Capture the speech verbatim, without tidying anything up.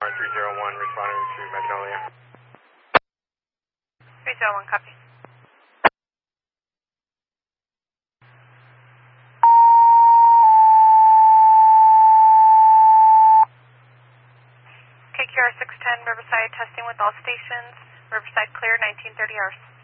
three zero one responding to Magnolia. three zero one, copy. K Q R six ten, Riverside testing with all stations. Riverside clear, nineteen thirty hours.